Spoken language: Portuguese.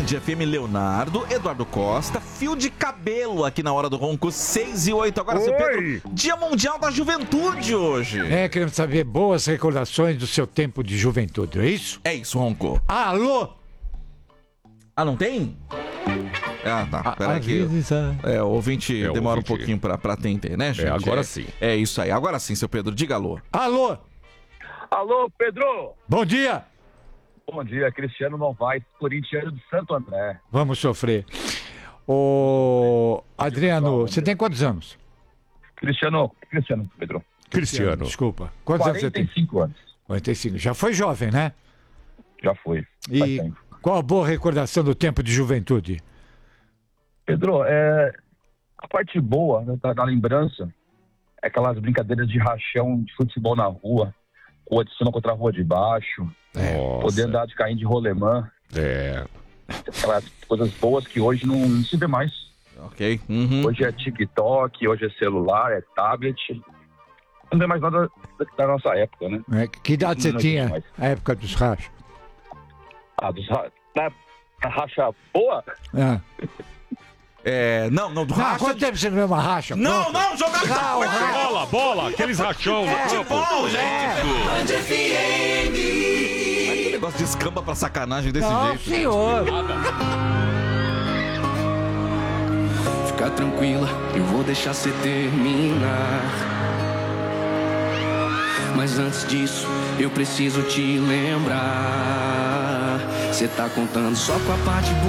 Band FM, Leonardo, Eduardo Costa, fio de cabelo aqui na Hora do Ronco, 6 e 8. Agora, seu Pedro, Dia Mundial da Juventude hoje. Queremos saber boas recordações do seu tempo de juventude, é isso? É isso, Ronco. Alô? Ah, não tem? Ah, tá. Pera aqui. O ouvinte demora um pouquinho pra atender, né, gente? Agora sim. É isso aí. Agora sim, seu Pedro, diga alô. Alô? Alô, Pedro! Bom dia! Bom dia, Cristiano Novaes, corintiano de Santo André. Vamos sofrer. Ô, Adriano, você tem quantos anos? Cristiano, Pedro. Cristiano. Desculpa. Quantos anos você tem? 45 anos. 45. Já foi jovem, né? Já foi. Faz E tempo. qual a boa recordação do tempo de juventude? Pedro, a parte boa, né, da lembrança é aquelas brincadeiras de rachão de futebol na rua, rua de cima contra a rua de baixo, poder andar de carrinho de rolemã. Aquelas coisas boas que hoje não se vê mais. Ok. Uhum. Hoje é TikTok, hoje é celular, é tablet. Não vê mais nada da nossa época, né? Que idade você Não tinha existe mais. na época dos rachos? Da racha boa? Não, do racha. Quanto tempo você não vê uma racha? Não, jogar Bola, aqueles rachão no campo. futebol, gente. Que negócio de escamba pra sacanagem desse Não, jeito. senhor. Fica tranquila, eu vou deixar você terminar. Mas antes disso, eu preciso te lembrar. Você tá contando só com a parte boa.